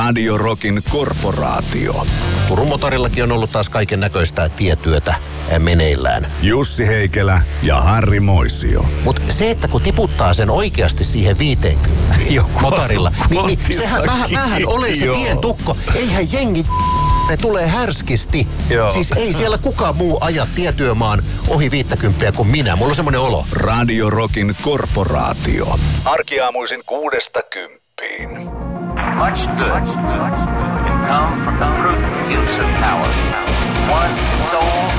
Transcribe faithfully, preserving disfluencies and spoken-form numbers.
Radio Rockin korporaatio. Turun motorillakin on ollut taas kaiken näköistä tietyötä meneillään. Jussi Heikelä ja Harri Moisio. Mutta se, että kun tiputtaa sen oikeasti siihen viisikymmentä motorilla, niin, niin sehän vähän, vähän ole se tien tukko. Eihän jengi ne tulee härskisti. Joo. Siis ei siellä kukaan muu aja tietyömaan ohi viittäkymppiä kuin minä. Mulla on semmoinen olo. Radio Rockin korporaatio. Arkiaamuisin kuudesta kymppiin. Much good can come from the prudent use of power. One soul